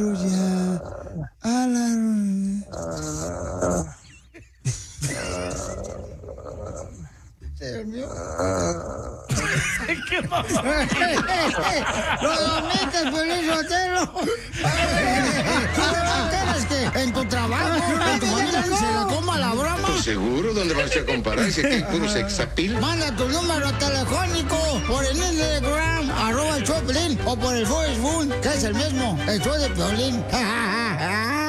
Ya. A la... Dios mío. ¿Qué pasó? ¡Lo domites, Piolín Sotelo! ¿Quieres que en tu trabajo, en tu familia, se la coma la broma? Pues seguro, ¿dónde vas a comparar? Si aquí hay puro sexapil. Manda tu número telefónico por el Instagram, @el Choplin, o por el Facebook, que es el mismo, el show de Piolín.